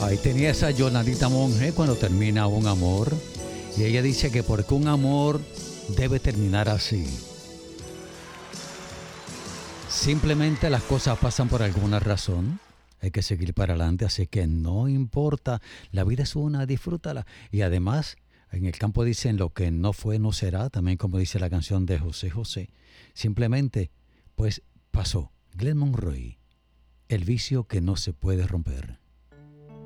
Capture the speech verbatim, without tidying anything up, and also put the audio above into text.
Ahí tenía esa Jonadita Monge cuando termina un amor. Y ella dice que porque un amor debe terminar así. Simplemente las cosas pasan por alguna razón. Hay que seguir para adelante, así que no importa. La vida es una, disfrútala. Y además, en el campo dicen lo que no fue, no será. También como dice la canción de José José. Simplemente, pues pasó. Glenn Monroy, el vicio que no se puede romper.